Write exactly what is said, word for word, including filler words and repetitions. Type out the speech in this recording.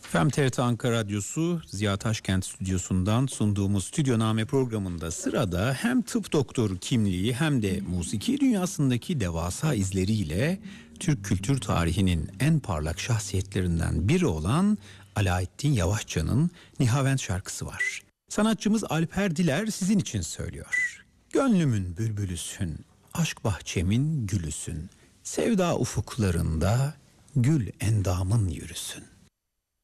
Efendim T R T Ankara Radyosu Ziya Taşkent stüdyosundan sunduğumuz Stüdyoname programında sırada hem tıp doktoru kimliği hem de musiki dünyasındaki devasa izleriyle Türk kültür tarihinin en parlak şahsiyetlerinden biri olan Alaettin Yavaşça'nın Nihavent şarkısı var. Sanatçımız Alper Diler sizin için söylüyor. Gönlümün bülbülüsün, aşk bahçemin gülüsün, sevda ufuklarında gül endamın yürüsün.